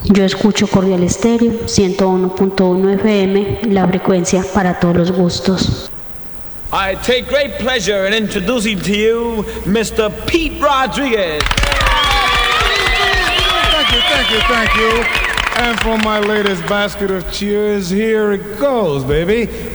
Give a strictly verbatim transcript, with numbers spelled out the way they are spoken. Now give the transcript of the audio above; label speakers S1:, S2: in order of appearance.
S1: Yo escucho Cordial Estéreo ciento uno punto uno F M, la frecuencia para todos los gustos.
S2: I take great pleasure in introducing to you Mister Pete Rodriguez.
S3: Thank you, thank you, thank you. And for my latest basket of cheers, here it goes, baby.